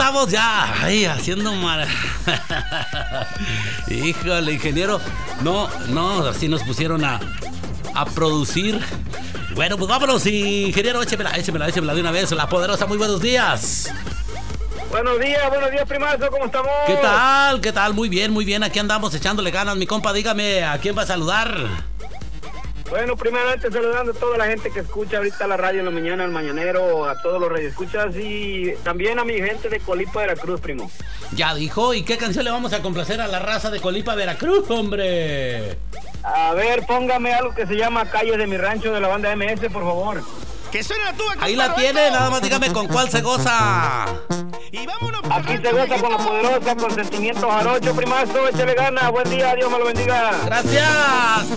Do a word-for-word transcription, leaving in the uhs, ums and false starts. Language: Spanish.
andamos ya, ay, haciendo mal. Híjole, ingeniero. No, no, así nos pusieron a, a producir. Bueno, pues vámonos, ingeniero, échemela, échemela, échemela de una vez. La poderosa, muy buenos días. Buenos días, buenos días, primazo, ¿cómo estamos? ¿Qué tal? ¿Qué tal? Muy bien, muy bien. Aquí andamos echándole ganas, mi compa. Dígame, ¿a quién va a saludar? Bueno, primeramente saludando a toda la gente que escucha ahorita la radio en la mañana, el mañanero, a todos los radioescuchas y también a mi gente de Colipa, Veracruz, primo. Ya dijo, ¿y qué canción le vamos a complacer a la raza de Colipa, Veracruz, hombre? A ver, póngame algo que se llama Calles de mi Rancho de la banda M S, por favor. ¡Que suene la tuba! Ahí la tiene, nada más dígame con cuál se goza. Y vámonos. Aquí se goza con la poderosa, con sentimientos jarocho, primazo, échale ganas, buen día, Dios me lo bendiga. Gracias.